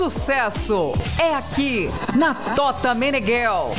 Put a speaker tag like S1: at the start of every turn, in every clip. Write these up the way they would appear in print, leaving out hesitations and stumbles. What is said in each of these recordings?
S1: Sucesso é aqui na Tota Meneghel.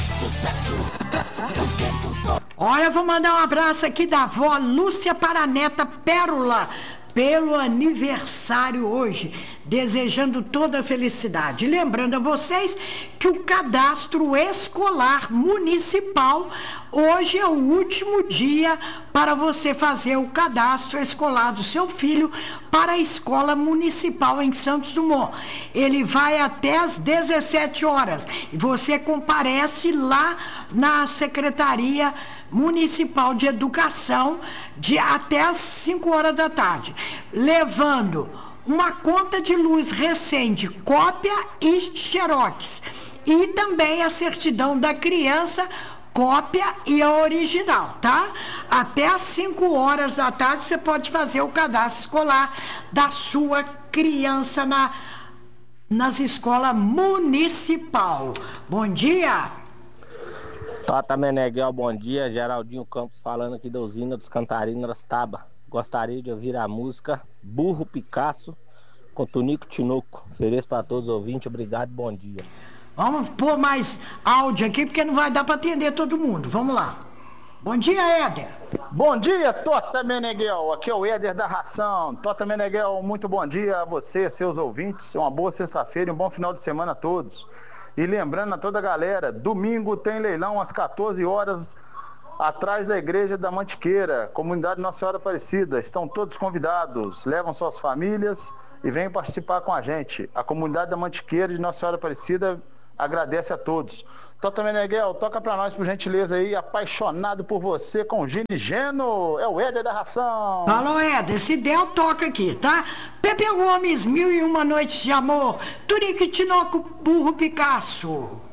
S2: Olha, vou mandar um abraço aqui da avó Lúcia para a neta Pérola, pelo aniversário hoje, desejando toda a felicidade. Lembrando a vocês que o cadastro escolar municipal, hoje é o último dia para você fazer o cadastro escolar do seu filho para a escola municipal em Santos Dumont. Ele vai até às 17 horas e você comparece lá na Secretaria Municipal de Educação até às 5 horas da tarde, levando uma conta de luz recente, cópia e xerox, e também a certidão da criança, cópia e a original, tá? Até às 5 horas da tarde você pode fazer o cadastro escolar da sua criança nas escolas municipal. Bom dia!
S3: Tota Meneghel, bom dia. Geraldinho Campos falando aqui da usina dos Cantarinos Arastaba. Gostaria de ouvir a música Burro Picasso com Tonico Tinoco. Ofereço para todos os ouvintes. Obrigado, bom dia.
S2: Vamos pôr mais áudio aqui, porque não vai dar para atender todo mundo. Vamos lá. Bom dia, Éder.
S4: Bom dia, Tota Meneghel. Aqui é o Éder da Ração. Tota Meneghel, muito bom dia a você, seus ouvintes. Uma boa sexta-feira e um bom final de semana a todos. E lembrando a toda a galera, domingo tem leilão às 14 horas atrás da Igreja da Mantiqueira, comunidade Nossa Senhora Aparecida. Estão todos convidados, levam suas famílias e venham participar com a gente. A comunidade da Mantiqueira de Nossa Senhora Aparecida agradece a todos. Tota Meneghel, toca pra nós, por gentileza aí, Apaixonado por Você com Gino e Geno. É o Éder da Ração.
S2: Falou, Éder, se der eu toco aqui, tá? Pepe Gomes, 1001 Noites de Amor, Tonico Tinoco, Burro Picasso.